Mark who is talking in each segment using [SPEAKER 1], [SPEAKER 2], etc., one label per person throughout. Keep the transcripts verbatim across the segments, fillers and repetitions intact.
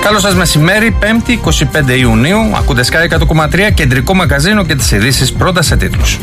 [SPEAKER 1] Καλό σας μεσημέρι, Πέμπτη είκοσι πέντε Ιουνίου. Ακούτε Sky εκατό κόμμα τρία, κεντρικό μαγκαζίνο και τις ειδήσεις πρώτα σε τίτλους.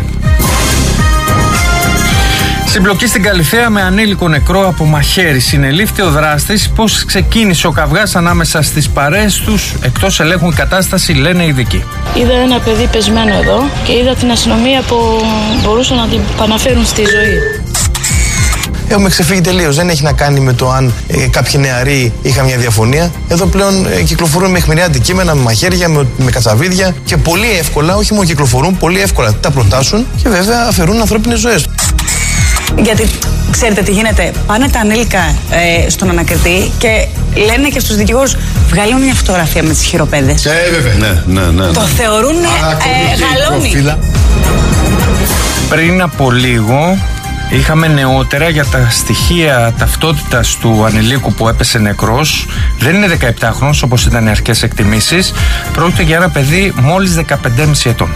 [SPEAKER 1] Συμπλοκή στην Καλιθέα με ανήλικο νεκρό από μαχαίρι. Συνελήφθη ο δράστης. Πώς ξεκίνησε ο καυγάς ανάμεσα στις παρέες τους, εκτός ελέγχου η κατάσταση, λένε οι ειδικοί.
[SPEAKER 2] Είδα ένα παιδί πεσμένο εδώ και είδα την αστυνομία που μπορούσαν να την επαναφέρουν στη ζωή.
[SPEAKER 3] Έχουμε ξεφύγει τελείως. Δεν έχει να κάνει με το αν ε, κάποιοι νεαροί είχαν μια διαφωνία. Εδώ πλέον ε, κυκλοφορούν με αιχμηρά αντικείμενα, με μαχαίρια, με, με κατσαβίδια και πολύ εύκολα, όχι μόνο κυκλοφορούν, πολύ εύκολα τα προτάσουν και βέβαια αφαιρούν ανθρώπινες ζωές.
[SPEAKER 4] Γιατί ξέρετε τι γίνεται, πάνε τα ανήλικα ε, στον ανακριτή και λένε και στους δικηγόρους, βγάλουν μια φωτογραφία με τις χειροπέδες.
[SPEAKER 5] Ε, βέβαια. Ναι, ναι, ναι, ναι.
[SPEAKER 4] Το θεωρούν ε, γαλόνι.
[SPEAKER 1] Πριν από λίγο είχαμε νεότερα για τα στοιχεία ταυτότητας του ανηλίκου που έπεσε νεκρός. Δεν είναι δεκαεπτάχρονος όπως ήταν οι αρχικές εκτιμήσεις. Πρόκειται για ένα παιδί μόλις δεκαπέντε και μισό ετών.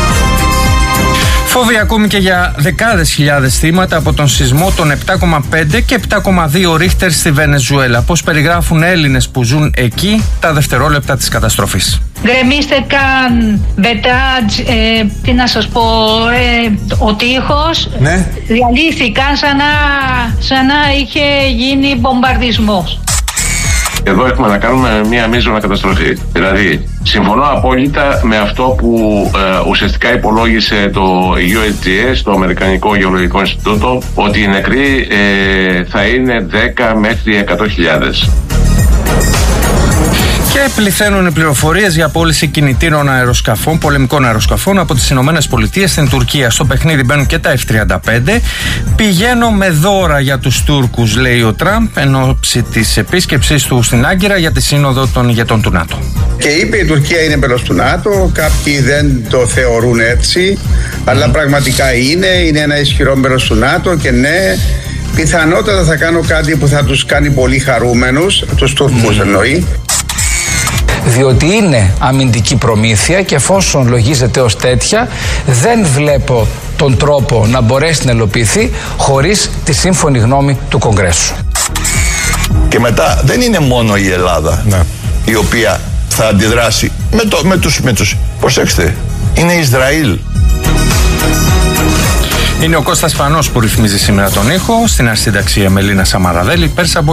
[SPEAKER 1] Φόβοι ακόμη και για δεκάδες χιλιάδες θύματα από τον σεισμό των επτά κόμμα πέντε και επτά κόμμα δύο Ρίχτερ στη Βενεζουέλα. Πώς περιγράφουν Έλληνες που ζουν εκεί τα δευτερόλεπτα της καταστροφής.
[SPEAKER 6] Γκρεμίστηκαν μπετάτζ, ε, τι να σας πω, ε, ο τείχος, ναι. Διαλύθηκαν σαν να, σαν να είχε γίνει μπομπαρδισμός.
[SPEAKER 7] Εδώ έχουμε να κάνουμε μια μείζωνα καταστροφή. Δηλαδή, συμφωνώ απόλυτα με αυτό που ε, ουσιαστικά υπολόγισε το γιου ες τζι ες, το Αμερικανικό Γεωλογικό Ινστιτούτο, ότι οι νεκροί ε, θα είναι δέκα μέχρι εκατό χιλιάδες.
[SPEAKER 1] Και πληθαίνουν οι πληροφορίες για πώληση κινητήρων αεροσκαφών, πολεμικών αεροσκαφών από τις Ηνωμένες Πολιτείες στην Τουρκία. Στο παιχνίδι μπαίνουν και τα εφ τριάντα πέντε. Πηγαίνω με δώρα για τους Τούρκους, λέει ο Τραμπ, εν ώψη της επίσκεψής του στην Άγκυρα για τη Σύνοδο των ηγετών του ΝΑΤΟ.
[SPEAKER 8] Και είπε η Τουρκία είναι μέλος του ΝΑΤΟ, κάποιοι δεν το θεωρούν έτσι, αλλά πραγματικά είναι, είναι ένα ισχυρό μέλος του ΝΑΤΟ και ναι, πιθανότατα θα κάνω κάτι που θα τους κάνει πολύ χαρούμενους, τους Τούρκους mm. εννοεί.
[SPEAKER 9] Διότι είναι αμυντική προμήθεια και εφόσον λογίζεται ως τέτοια, δεν βλέπω τον τρόπο να μπορέσει να ελοποιηθεί χωρίς τη σύμφωνη γνώμη του Κογκρέσου.
[SPEAKER 5] Και μετά δεν είναι μόνο η Ελλάδα ναι. η οποία θα αντιδράσει με, το, με, τους, με τους. Προσέξτε, είναι Ισραήλ.
[SPEAKER 1] Είναι ο Κώστας Φανός που ρυθμίζει σήμερα τον ήχο, στην αρχισυνταξία Μελίνα Σαμαραδέλη. Πέρσα